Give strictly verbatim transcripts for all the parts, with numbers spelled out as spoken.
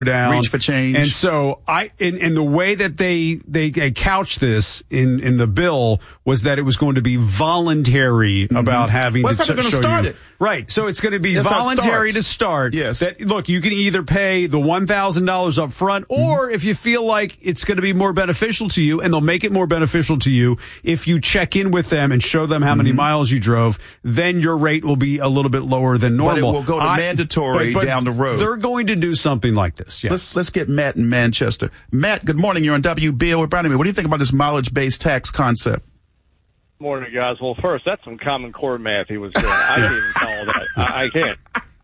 down. Reach for change. And so I, in, in the way that they, they, they couched this in, in the bill was that it was going to be voluntary mm-hmm. about having well, to t- show start you. It. Right. So it's going to be that's voluntary to start. Yes. That, look, you can either pay the one thousand dollars up front or mm-hmm. if you feel like it's going to be more beneficial to you, and they'll make it more beneficial to you if you check in with them and show them how mm-hmm. many miles you drove, then your rate will be a little bit lower than normal. But it will go to I, mandatory but, but down the road. They're going to do something like this. Yes. Let's let's get Matt in Manchester. Matt, good morning. You're on W B O with Brownie. What do you think about this mileage-based tax concept? Morning, guys. Well, first, that's some Common Core math he was doing. I can't even follow that. I, I can't.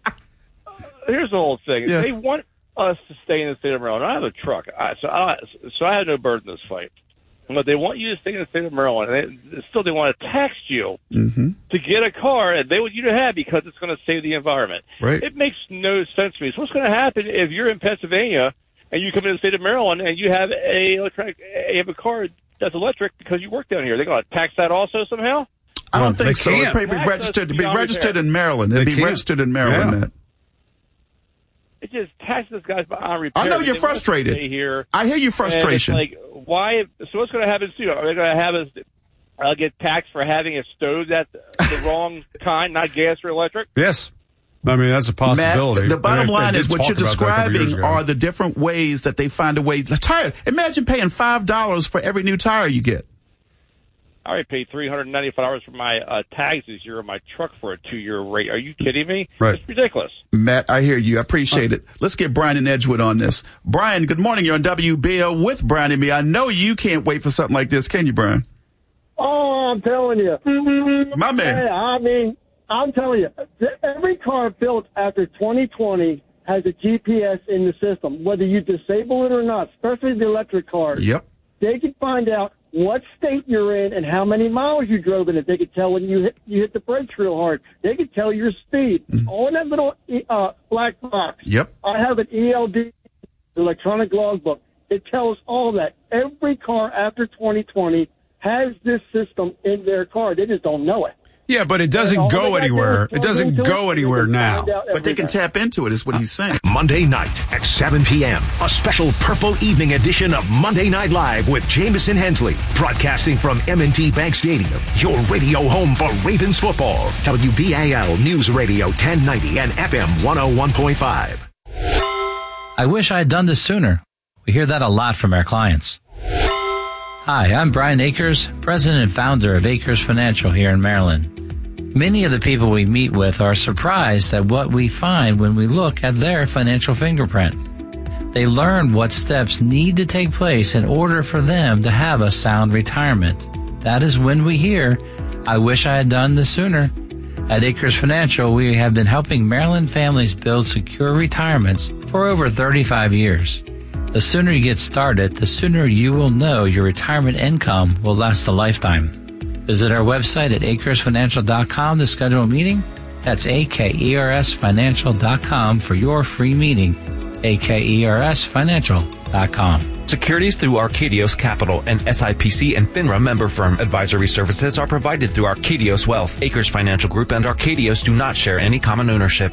Here's the whole thing. Yes. They want us to stay in the state of Maryland. I have a truck, I, so I so I have no burden in this fight. But they want you to stay in the state of Maryland, and they, still they want to tax you mm-hmm. to get a car that they want you to have because it's going to save the environment. Right. It makes no sense to me. So what's going to happen if you're in Pennsylvania and you come into the state of Maryland and you have a electronic, you have a car that's electric because you work down here? They're going to tax that also somehow? I don't well, think so. It'd probably be registered to be registered in Maryland. It'd they be can't. registered in Maryland, yeah. Matt. It just taxes guys on repair. I know you're they frustrated. Here, I hear your frustration. Like, why? So what's going to happen soon? Are they going to have us uh, get taxed for having a stove that's the wrong kind, not gas or electric? Yes. I mean, that's a possibility. Matt, the bottom they, line they is what you're describing are the different ways that they find a way. The tire. Imagine paying five dollars for every new tire you get. I already paid three hundred ninety-five dollars for my uh, tags this year on my truck for a two-year rate. Are you kidding me? Right. It's ridiculous. Matt, I hear you. I appreciate it. Let's get Brian in Edgewood on this. Brian, good morning. You're on W B O with Brian and me. I know you can't wait for something like this, can you, Brian? Oh, I'm telling you. My man. Yeah, I mean, I'm telling you, every car built after twenty twenty has a G P S in the system, whether you disable it or not, especially the electric cars. Yep. They can find out what state you're in and how many miles you drove in it. They could tell when you hit, you hit the brakes real hard. They could tell your speed. Mm-hmm. All in that little uh, black box. Yep. I have an E L D, electronic logbook. It tells all that. Every car after twenty twenty has this system in their car. They just don't know it. Yeah, but it doesn't go anywhere. It doesn't go anywhere now. But they can tap into it, is what he's saying. Monday night at seven p.m., a special Purple Evening edition of Monday Night Live with Jamison Hensley, broadcasting from M and T Bank Stadium, your radio home for Ravens football. W B A L News Radio ten ninety and F M one oh one point five. I wish I had done this sooner. We hear that a lot from our clients. Hi, I'm Brian Akers, president and founder of Akers Financial here in Maryland. Many of the people we meet with are surprised at what we find when we look at their financial fingerprint. They learn what steps need to take place in order for them to have a sound retirement. That is when we hear, I wish I had done this sooner. At Akers Financial, we have been helping Maryland families build secure retirements for over thirty-five years. The sooner you get started, the sooner you will know your retirement income will last a lifetime. Visit our website at akers financial dot com to schedule a meeting. That's A K E R S financial dot com for your free meeting. A K E R S financial dot com. Securities through Arcadios Capital, an S I P C and FINRA member firm. Advisory services are provided through Arcadios Wealth. Akers Financial Group and Arcadios do not share any common ownership.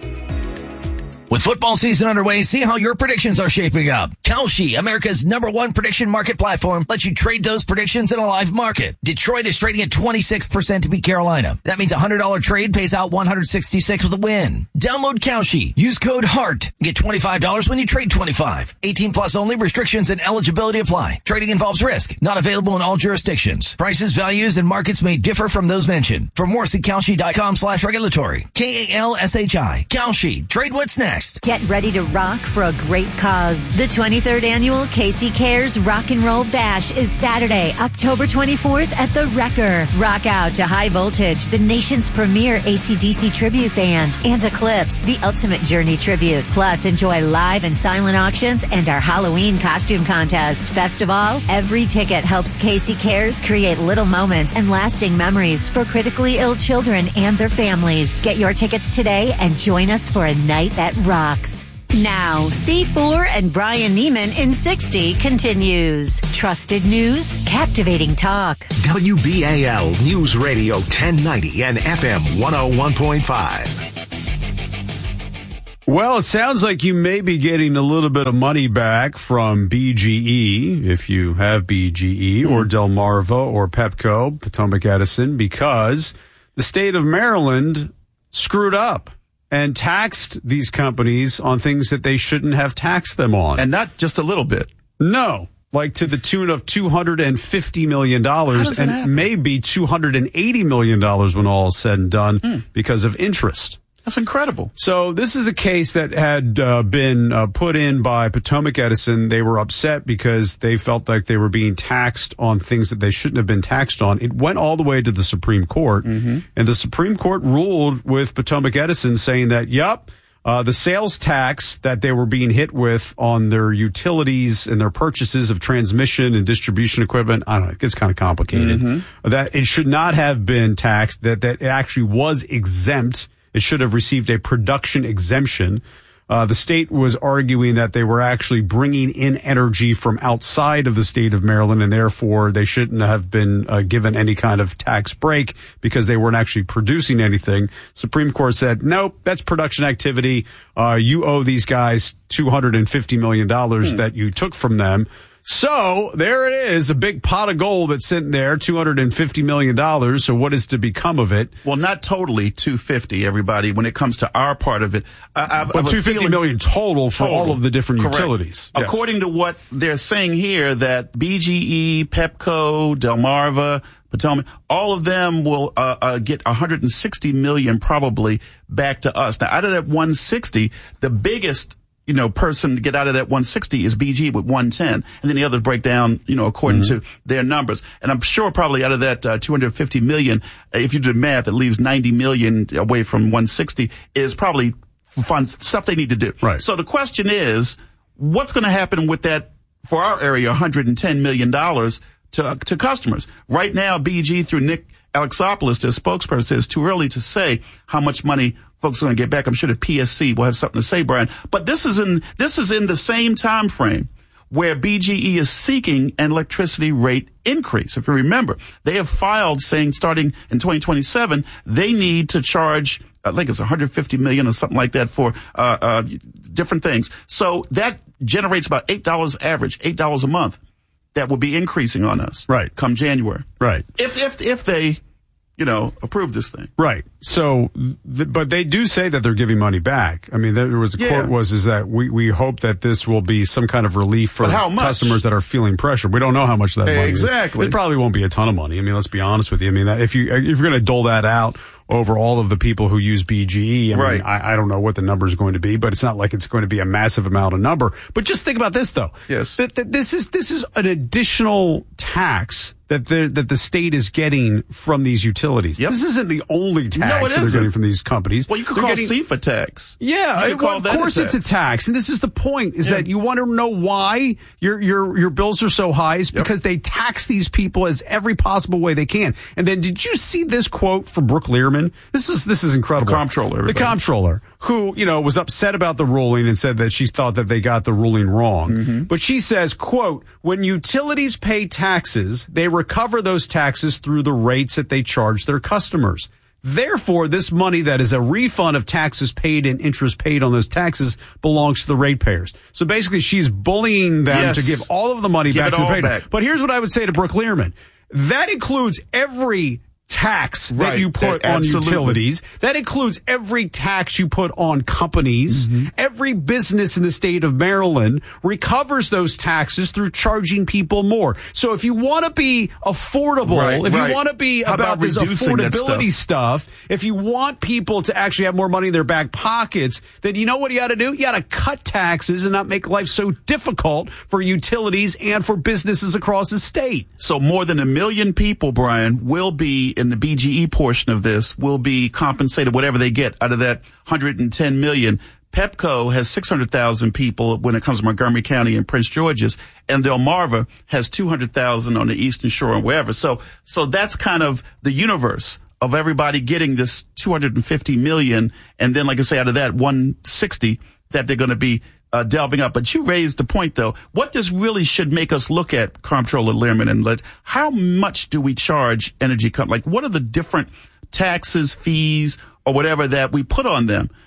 With football season underway, see how your predictions are shaping up. Kalshi, America's number one prediction market platform, lets you trade those predictions in a live market. Detroit is trading at twenty-six percent to beat Carolina. That means a one hundred dollars trade pays out one hundred sixty-six with a win. Download Kalshi. Use code HEART. Get twenty-five dollars when you trade twenty-five. eighteen plus only. Restrictions and eligibility apply. Trading involves risk. Not available in all jurisdictions. Prices, values, and markets may differ from those mentioned. For more, see Kalshi.com slash regulatory. K A L S H I. Kalshi. Trade what's next. Get ready to rock for a great cause. The twenty-third Annual Casey Cares Rock and Roll Bash is Saturday, October twenty-fourth at the Wrecker. Rock out to High Voltage, the nation's premier A C D C tribute band, and Eclipse, the Ultimate Journey tribute. Plus, enjoy live and silent auctions and our Halloween costume contest. Best of all, every ticket helps Casey Cares create little moments and lasting memories for critically ill children and their families. Get your tickets today and join us for a night that rocks. Now, C four and Brian Neiman in sixty continues. Trusted news, captivating talk. W B A L News Radio ten ninety and F M one oh one point five. Well, it sounds like you may be getting a little bit of money back from B G E, if you have B G E, mm. or Delmarva, or Pepco, Potomac Edison, because the state of Maryland screwed up and taxed these companies on things that they shouldn't have taxed them on. And not just a little bit. No. Like to the tune of two hundred fifty million dollars and happen? maybe two hundred eighty million dollars when all is said and done mm. because of interest. That's incredible. So this is a case that had uh, been uh, put in by Potomac Edison. They were upset because they felt like they were being taxed on things that they shouldn't have been taxed on. It went all the way to the Supreme Court, mm-hmm. and the Supreme Court ruled with Potomac Edison saying that, yep, uh, the sales tax that they were being hit with on their utilities and their purchases of transmission and distribution equipment, I don't know, it gets kind of complicated, mm-hmm. that it should not have been taxed, that, that it actually was exempt. It should have received a production exemption. Uh, the state was arguing that they were actually bringing in energy from outside of the state of Maryland, and therefore they shouldn't have been uh, given any kind of tax break because they weren't actually producing anything. Supreme Court said, nope, that's production activity. Uh, you owe these guys two hundred fifty million dollars hmm. that you took from them. So there it is, a big pot of gold that's sitting there, two hundred fifty million dollars. So what is to become of it? Well, not totally two hundred fifty, everybody, when it comes to our part of it. I, I've, but two hundred fifty million total for total. all of the different Correct. utilities. Yes. According to what they're saying here, that B G E, Pepco, Delmarva, Potomac, all of them will uh, uh, get one hundred sixty million dollars probably back to us. Now, out of that one hundred sixty, the biggest you know, person to get out of that one hundred sixty is B G with one hundred ten, and then the others break down, you know, according mm-hmm. to their numbers. And I'm sure probably out of that uh, two hundred fifty million, if you do the math, it leaves ninety million away from one hundred sixty is probably fun stuff they need to do. Right. So the question is, what's going to happen with that for our area, one hundred ten million dollars to to customers? Right now, B G through Nick Alexopoulos, their spokesperson, says it's too early to say how much money folks are going to get back. I'm sure the P S C will have something to say, Brian. But this is in this is in the same time frame where B G E is seeking an electricity rate increase. If you remember, they have filed saying starting in twenty twenty-seven, they need to charge, I think it's one hundred fifty million dollars or something like that for uh, uh different things. So that generates about eight dollars average, eight dollars a month. That will be increasing on us. Right. Come January. Right. If if if they you know, approve this thing. Right. So, th- but they do say that they're giving money back. I mean, there was a yeah. quote was, is that we, we hope that this will be some kind of relief for customers that are feeling pressure. We don't know how much that hey, money exactly. is. It probably won't be a ton of money. I mean, let's be honest with you. I mean, that if you, if you're going to dole that out over all of the people who use B G E, I mean, right. I, I don't know what the number is going to be, but it's not like it's going to be a massive amount of number. But just think about this though. Yes. That, that this is, this is an additional tax that the that the state is getting from these utilities. Yep. This isn't the only tax no, that they're getting from these companies. Well, you could they're call getting, C F A tax. Yeah, you well, of course a it's a tax, and this is the point: is yeah. that you want to know why your your your bills are so high? Is because yep. they tax these people as every possible way they can. And then, did you see this quote from Brooke Learman? This is this is incredible. The comptroller, everybody. the comptroller, who you know was upset about the ruling and said that she thought that they got the ruling wrong. Mm-hmm. But she says, "quote When utilities pay taxes, they recover those taxes through the rates that they charge their customers. Therefore, this money that is a refund of taxes paid and interest paid on those taxes belongs to the ratepayers." So basically, she's bullying them yes. to give all of the money give back to the ratepayers. Back. But here's what I would say to Brooke Learman. That includes every tax right. that you put that, on utilities. That includes every tax you put on companies. Mm-hmm. Every business in the state of Maryland recovers those taxes through charging people more. So if you want to be affordable, right, if right. you want to be How about, about this affordability stuff? stuff, if you want people to actually have more money in their back pockets, then you know what you got to do? You got to cut taxes and not make life so difficult for utilities and for businesses across the state. So more than a million people, Brian, will be in the B G E portion of this, will be compensated whatever they get out of that one hundred ten million. Pepco has six hundred thousand people when it comes to Montgomery County and Prince George's, and Delmarva has two hundred thousand on the Eastern Shore and wherever. So, so that's kind of the universe of everybody getting this two hundred fifty million. And then, like I say, out of that one hundred sixty that they're going to be Uh, delving up. But you raised the point, though. What this really should make us look at, Comptroller Learman, and let, how much do we charge energy companies? Like, what are the different taxes, fees, or whatever that we put on them?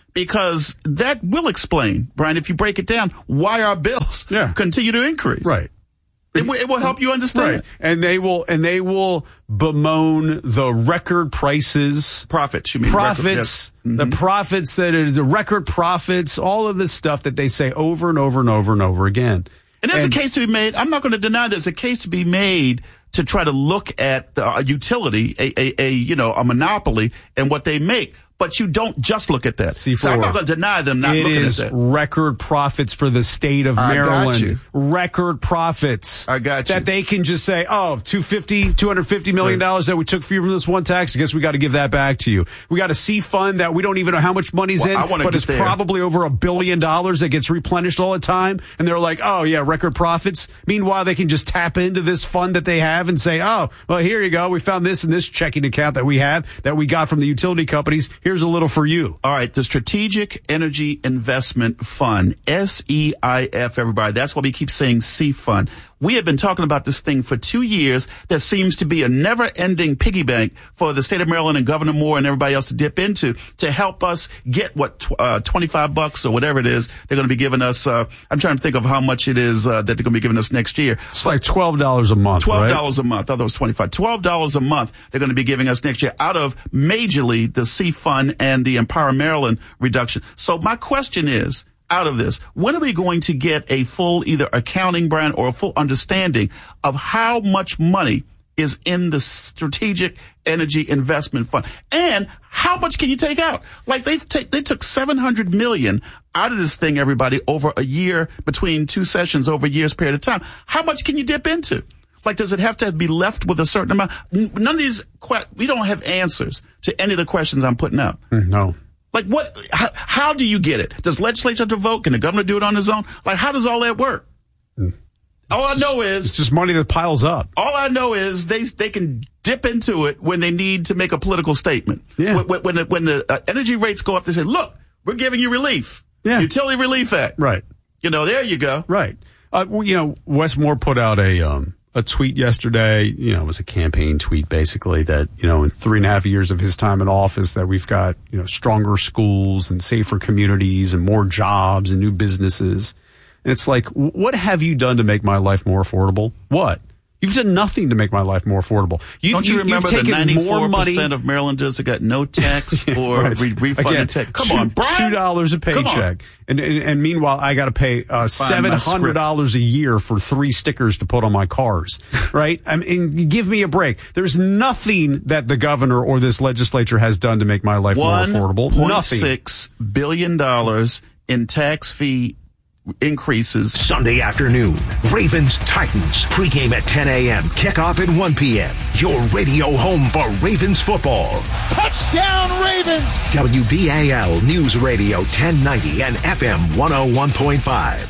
because that will explain, Brian, if you break it down, why our bills yeah. continue to increase. Right. It, w- it will help you understand. Right. And they will, and they will bemoan the record prices. Profits, you mean. Profits. Record, yes. mm-hmm. The profits that are the record profits, all of this stuff that they say over and over and over and over again. And there's and, a case to be made. I'm not going to deny there's a case to be made to try to look at the, a utility, a, a, a, you know, a monopoly and what they make. But you don't just look at that. C four. So I'm not going to deny them not it looking is at that. Record profits for the state of I Maryland. got you. Record profits. I got you. That they can just say, oh, two hundred fifty, two hundred fifty million dollars that we took for you from this one tax. I guess we got to give that back to you. We got a C fund that we don't even know how much money's well, in, but it's there. probably over a billion dollars that gets replenished all the time. And they're like, oh, yeah, record profits. Meanwhile, they can just tap into this fund that they have and say, oh, well, here you go. We found this in this checking account that we have that we got from the utility companies. Here's a little for you. All right, the Strategic Energy Investment Fund, S E I F, everybody. That's why we keep saying C Fund. We have been talking about this thing for two years. There seems to be a never-ending piggy bank for the state of Maryland and Governor Moore and everybody else to dip into to help us get what uh, twenty-five bucks or whatever it is they're going to be giving us. Uh, I'm trying to think of how much it is uh, that they're going to be giving us next year. It's like twelve dollars a month, twelve dollars right? a month. I thought it was twenty-five. twelve dollars a month they're going to be giving us next year out of majorly the C Fund and the Empower Maryland reduction. So my question is, out of this, when are we going to get a full either accounting, Brian, or a full understanding of how much money is in the Strategic Energy Investment Fund? And how much can you take out? Like they've take, they took seven hundred million out of this thing, everybody, over a year, between two sessions, over a year's period of time. How much can you dip into? Like, does it have to be left with a certain amount? None of these, que- we don't have answers to any of the questions I'm putting out. No. Like what, how, how do you get it? Does legislature have to vote? Can the governor do it on his own? Like, how does all that work? Mm. All I know is it's just money that piles up. All I know is they they can dip into it when they need to make a political statement. Yeah. When, when the, when the uh, energy rates go up, they say, "Look, we're giving you relief." Yeah. Utility Relief Act. Right. You know, there you go. Right. Uh, well, you know, Wes Moore put out a um a tweet yesterday. You know, it was a campaign tweet basically that, you know, in three and a half years of his time in office, that we've got, you know, stronger schools and safer communities and more jobs and new businesses. And it's like, what have you done to make my life more affordable? What? You've done nothing to make my life more affordable. You, Don't you, you remember the ninety-four percent of Marylanders that got no tax or right. re- refunded tax? Come two, on, Brian. two dollars a paycheck, and, and and meanwhile I got to pay uh, seven hundred dollars a year for three stickers to put on my cars. Right? I mean, give me a break. There's nothing that the governor or this legislature has done to make my life more affordable. one point Nothing. six billion dollars in tax fee increases. Sunday afternoon, Ravens Titans, pregame at ten a.m., kickoff at one p.m. Your radio home for Ravens football. Touchdown Ravens! W B A L News Radio ten ninety and F M one oh one point five.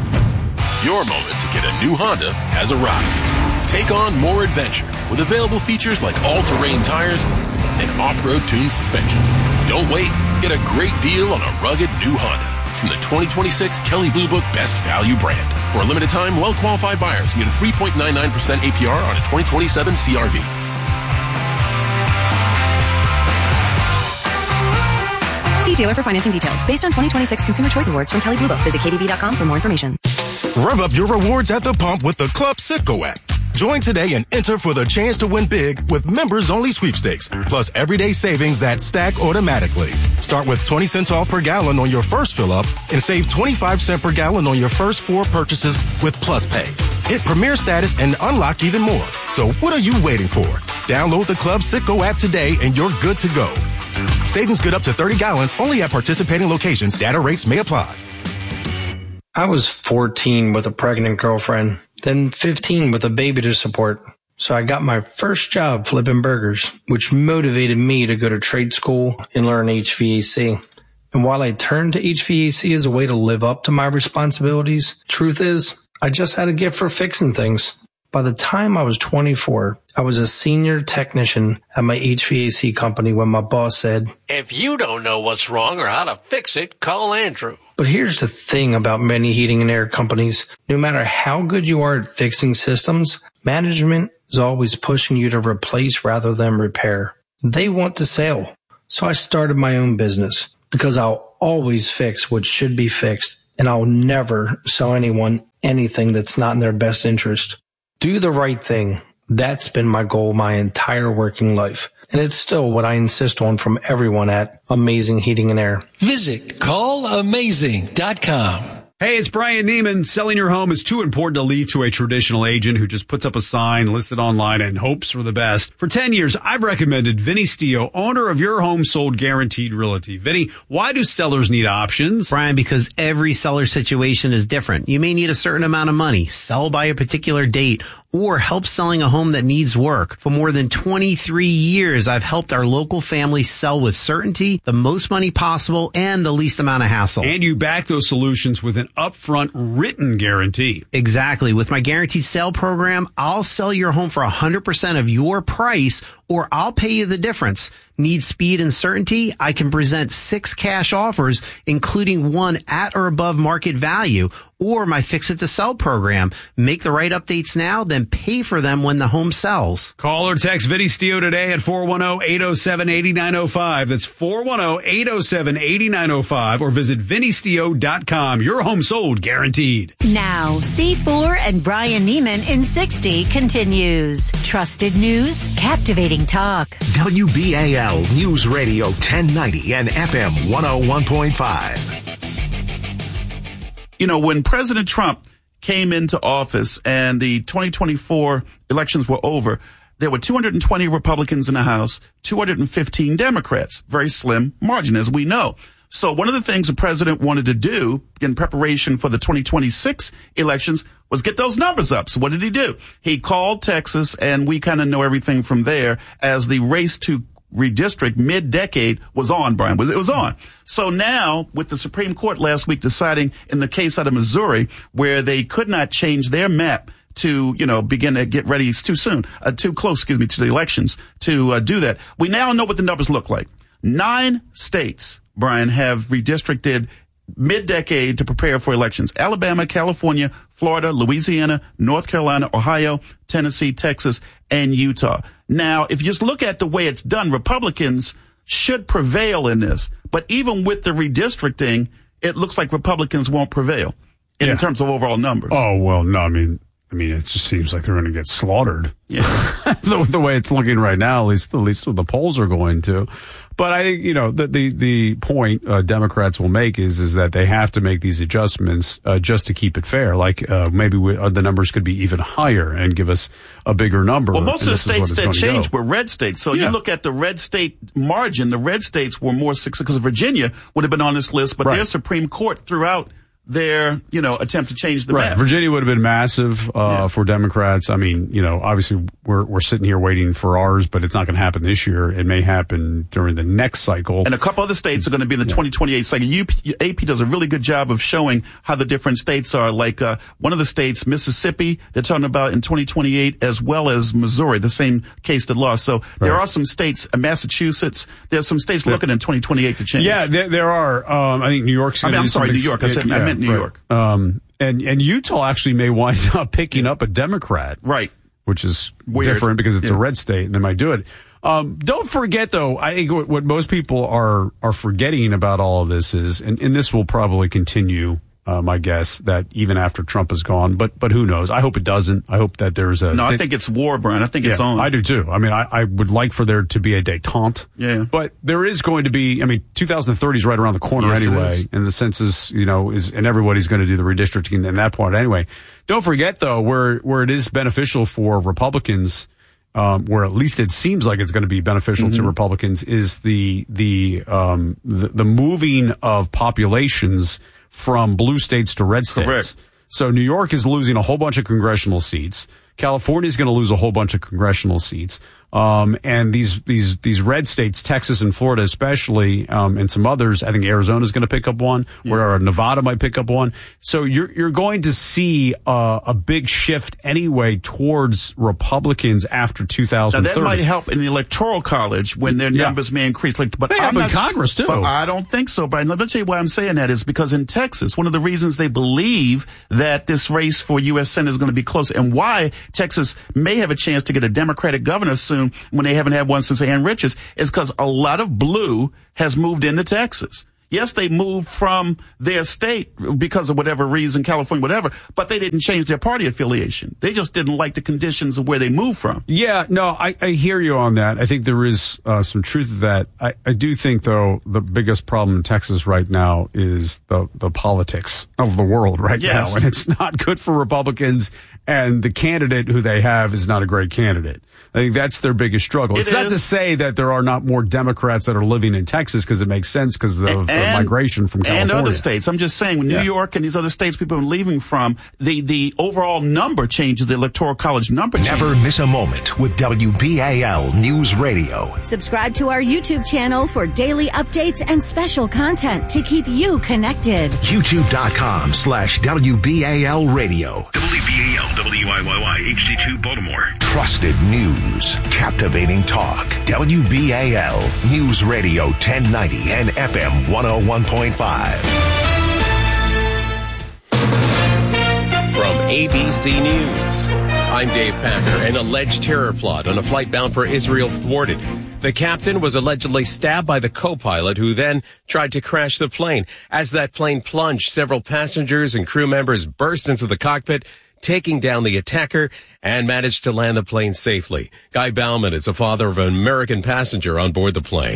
Your moment to get a new Honda has arrived. Take on more adventure with available features like all-terrain tires and off-road tuned suspension. Don't wait. Get a great deal on a rugged new Honda from the twenty twenty-six Kelley Blue Book Best Value brand. For a limited time, well-qualified buyers can get a three point nine nine percent A P R on a twenty twenty-seven C R V. See dealer for financing details. Based on twenty twenty-six Consumer Choice Awards from Kelley Blue Book. Visit K B B dot com for more information. Rev up your rewards at the pump with the Club Citgo app. Join today and enter for the chance to win big with members-only sweepstakes, plus everyday savings that stack automatically. Start with twenty cents off per gallon on your first fill-up and save twenty-five cents per gallon on your first four purchases with Plus Pay. Hit Premier status and unlock even more. So what are you waiting for? Download the Club Citgo app today and you're good to go. Savings good up to thirty gallons only at participating locations. Data rates may apply. I was fourteen with a pregnant girlfriend, then fifteen with a baby to support. So I got my first job flipping burgers, which motivated me to go to trade school and learn H V A C. And while I turned to H V A C as a way to live up to my responsibilities, truth is, I just had a gift for fixing things. By the time I was twenty-four, I was a senior technician at my H V A C company when my boss said, "If you don't know what's wrong or how to fix it, call Andrew." But here's the thing about many heating and air companies. No matter how good you are at fixing systems, management is always pushing you to replace rather than repair. They want the sale. So I started my own business, because I'll always fix what should be fixed, and I'll never sell anyone anything that's not in their best interest. Do the right thing. That's been my goal my entire working life. And it's still what I insist on from everyone at Amazing Heating and Air. Visit call amazing dot com. Hey, it's Brian Neiman. Selling your home is too important to leave to a traditional agent who just puts up a sign, lists it online, and hopes for the best. For ten years, I've recommended Vinny Stio, owner of Your Home Sold Guaranteed Realty. Vinny, why do sellers need options? Brian, because every seller situation is different. You may need a certain amount of money, sell by a particular date, or help selling a home that needs work. For more than twenty-three years, I've helped our local families sell with certainty, the most money possible, and the least amount of hassle. And you back those solutions with an upfront written guarantee. Exactly. With my guaranteed sale program, I'll sell your home for one hundred percent of your price, or I'll pay you the difference. Need speed and certainty? I can present six cash offers, including one at or above market value, or my Fix It to Sell program. Make the right updates now, then pay for them when the home sells. Call or text Vinny Stio today at four one zero, eight zero seven, eight nine zero five. That's four one zero, eight zero seven, eight nine zero five, or visit vinny stio dot com. Your home sold guaranteed. Now, C four and Brian Neiman in sixty continues. Trusted news, captivating talk. W B A L News Radio ten ninety and F M one oh one point five. You know, when President Trump came into office and the twenty twenty-four elections were over, there were two hundred twenty Republicans in the House, two hundred fifteen Democrats. Very slim margin, as we know. So one of the things the president wanted to do in preparation for the twenty twenty-six elections was get those numbers up. So what did he do? He called Texas, and we kind of know everything from there as the race to redistrict mid-decade was on, Brian. It was on. So now, with the Supreme Court last week deciding in the case out of Missouri, where they could not change their map to, you know, begin to get ready, it's too soon, uh, too close, excuse me, to the elections to uh, do that. We now know what the numbers look like. Nine states, Brian, have redistricted mid-decade to prepare for elections. Alabama, California, Florida, Louisiana, North Carolina, Ohio, Tennessee, Texas, and Utah. Now, if you just look at the way it's done, Republicans should prevail in this. But even with the redistricting, it looks like Republicans won't prevail in Yeah. terms of overall numbers. Oh, well, no, I mean, I mean, it just seems like they're going to get slaughtered. Yeah. the, the way it's looking right now, at least, at least the polls are going to. But I think, you know, the, the, the point uh, Democrats will make is, is that they have to make these adjustments uh, just to keep it fair. Like, uh, maybe we, uh, the numbers could be even higher and give us a bigger number. Well, most of the states that changed go. were red states. So Yeah. you look at the red state margin, the red states were more successful because Virginia would have been on this list, but Right. their Supreme Court threw out their, you know, attempt to change the Right. map. Virginia would have been massive uh, Yeah. for Democrats. I mean, you know, obviously we're we're sitting here waiting for ours, but it's not going to happen this year. It may happen during the next cycle. And a couple other states are going to be in the twenty twenty-eight cycle. U P, A P does a really good job of showing how the different states are. Like uh, one of the states, Mississippi, they're talking about in twenty twenty-eight, as well as Missouri, the same case that lost. So there are some states, uh, Massachusetts, there's some states looking in twenty twenty-eight to change. Yeah, there, there are. Um, I think New York's I going mean, to I'm do sorry, something- New York. I said- I meant New right. York. Um, and, and Utah actually may wind up picking up a Democrat. Right. Which is Weird. different because it's Yeah. a red state and they might do it. Um, don't forget though, I think what, what most people are, are forgetting about all of this is, and, and this will probably continue, uh, my guess, that even after Trump is gone, but, but who knows? I hope it doesn't. I hope that there's a. No, I think it's war, Brian. I think it's Yeah, on. I do too. I mean, I, I would like for there to be a detente. Yeah. But there is going to be, I mean, two thousand thirty is right around the corner Yes, it anyway. is. And the census, you know, is, and everybody's going to do the redistricting in that point anyway. Don't forget though, where, where it is beneficial for Republicans, um, where at least it seems like it's going to be beneficial Mm-hmm. to Republicans is the, the, um, the, the moving of populations from blue states to red states. Correct. So New York is losing a whole bunch of congressional seats. California is going to lose a whole bunch of congressional seats. Um, and these, these, these red states, Texas and Florida especially, um, and some others, I think Arizona is going to pick up one, where Nevada might pick up one. So you're, you're going to see, uh, a big shift anyway towards Republicans after two Now thousand thirty. that might help in the electoral college when their Yeah. numbers may increase. Like, but May I'm help in not- Congress, too. But I don't think so, Brian. Let me tell you why I'm saying that is because in Texas, one of the reasons they believe that this race for U S Senate is going to be close, and why Texas may have a chance to get a Democratic governor soon when they haven't had one since Ann Richards, is because a lot of blue has moved into Texas. Yes, they moved from their state because of whatever reason, California, whatever, but they didn't change their party affiliation. They just didn't like the conditions of where they moved from. Yeah, no, I, I hear you on that. I think there is uh, some truth to that. I, I do think, though, the biggest problem in Texas right now is the, the politics of the world right Yes. now. And it's not good for Republicans, and the candidate who they have is not a great candidate. I think that's their biggest struggle. It it's not is. to say that there are not more Democrats that are living in Texas, because it makes sense because of And- the migration from California. And other states. I'm just saying, New Yeah. York and these other states people are leaving from, the, the overall number changes, the Electoral College number changes. Never miss a moment with W B A L News Radio. Subscribe to our YouTube channel for daily updates and special content to keep you connected. YouTube.com slash WBAL Radio. W B A L W I Y Y H D two Baltimore. Trusted news. Captivating talk. W B A L News Radio ten ninety and F M one oh one point five. From A B C News, I'm Dave Packer. An alleged terror plot on a flight bound for Israel thwarted. The captain was allegedly stabbed by the co-pilot, who then tried to crash the plane. As that plane plunged, several passengers and crew members burst into the cockpit, taking down the attacker, and managed to land the plane safely. Guy Bauman is the father of an American passenger on board the plane.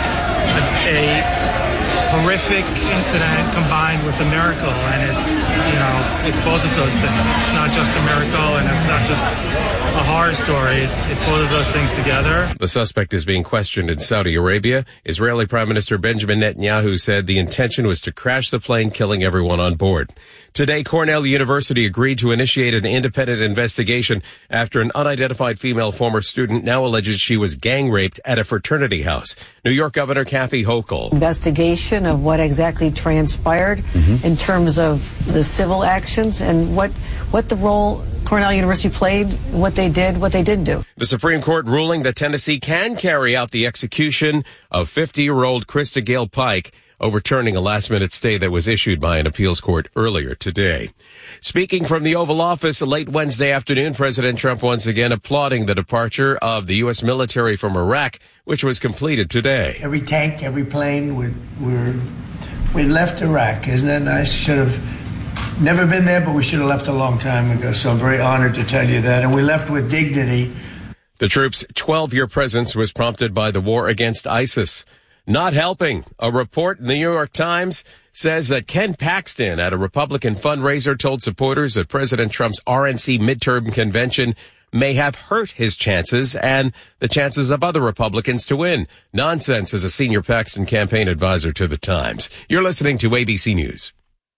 A horrific incident combined with a miracle, and it's, you know, it's both of those things. It's not just a miracle, and it's not just a horror story. It's it's both of those things together. The suspect is being questioned in Saudi Arabia. Israeli Prime Minister Benjamin Netanyahu said the intention was to crash the plane, killing everyone on board. Today, Cornell University agreed to initiate an independent investigation after an unidentified female former student now alleges she was gang raped at a fraternity house. New York Governor Kathy Hochul. Investigation of what exactly transpired Mm-hmm. in terms of the civil actions and what what the role Cornell University played, what they did, what they didn't do. The Supreme Court ruling that Tennessee can carry out the execution of fifty-year-old Krista Gale Pike, overturning a last-minute stay that was issued by an appeals court earlier today. Speaking from the Oval Office late Wednesday afternoon, President Trump once again applauding the departure of the U S military from Iraq, which was completed today. Every tank, every plane, we're, we're, we left Iraq. Isn't that nice? Should have never been there, but we should have left a long time ago. So I'm very honored to tell you that. And we left with dignity. The troops' twelve-year presence was prompted by the war against ISIS. Not helping. A report in the New York Times says that Ken Paxton at a Republican fundraiser told supporters that President Trump's R N C midterm convention may have hurt his chances and the chances of other Republicans to win. Nonsense, as a senior Paxton campaign advisor to the Times. You're listening to A B C News.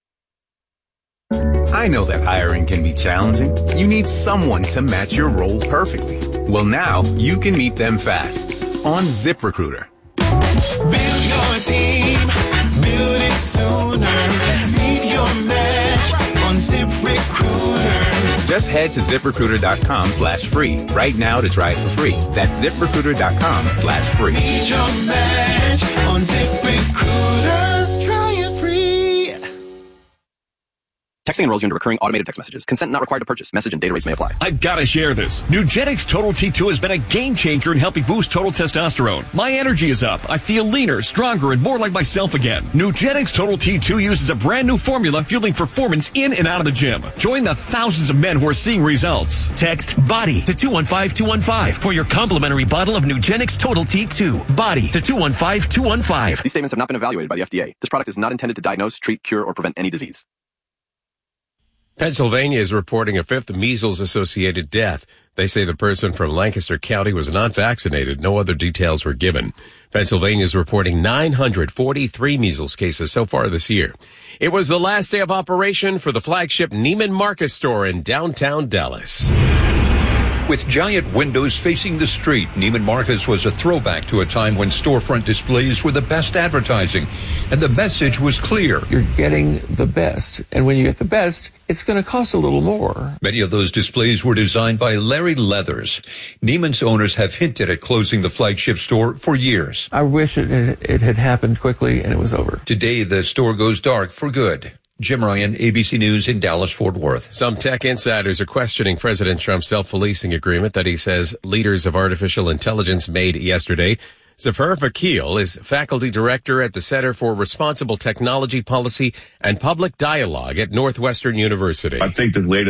I know that hiring can be challenging. You need someone to match your role perfectly. Well, now you can meet them fast on ZipRecruiter. Build your team, build it sooner. Meet your match on ZipRecruiter. Just head to ZipRecruiter.com slash free right now to try it for free. That's ZipRecruiter.com slash free. Meet your match on ZipRecruiter. Try it free. Texting enrolls you into recurring automated text messages. Consent not required to purchase. Message and data rates may apply. I've got to share this. Nugenix Total T two has been a game changer in helping boost total testosterone. My energy is up. I feel leaner, stronger, and more like myself again. Nugenix Total T two uses a brand new formula fueling performance in and out of the gym. Join the thousands of men who are seeing results. Text BODY to two one five two one five for your complimentary bottle of Nugenix Total T two. BODY to two one five two one five. These statements have not been evaluated by the F D A. This product is not intended to diagnose, treat, cure, or prevent any disease. Pennsylvania is reporting a fifth measles-associated death. They say the person from Lancaster County was not vaccinated. No other details were given. Pennsylvania is reporting nine hundred forty-three measles cases so far this year. It was the last day of operation for the flagship Neiman Marcus store in downtown Dallas. With giant windows facing the street, Neiman Marcus was a throwback to a time when storefront displays were the best advertising, and the message was clear. You're getting the best, and when you get the best, it's going to cost a little more. Many of those displays were designed by Larry Leathers. Neiman's owners have hinted at closing the flagship store for years. I wish it, it had happened quickly and it was over. Today, the store goes dark for good. Jim Ryan, A B C News in Dallas-Fort Worth. Some tech insiders are questioning President Trump's self-policing agreement that he says leaders of artificial intelligence made yesterday. Zafar Vakil is faculty director at the Center for Responsible Technology Policy and Public Dialogue at Northwestern University. I think the latest